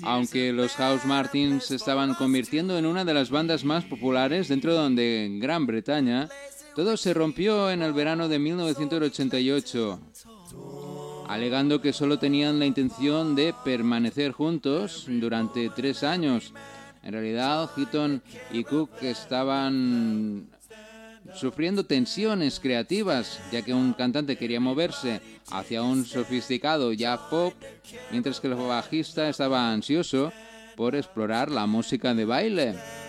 Aunque los House Martins se estaban convirtiendo en una de las bandas más populares dentro de Gran Bretaña, todo se rompió en el verano de 1988, alegando que solo tenían la intención de permanecer juntos durante 3 años. En realidad, Heaton y Cook estaban sufriendo tensiones creativas, ya que un cantante quería moverse hacia un sofisticado jazz pop, mientras que el bajista estaba ansioso por explorar la música de baile.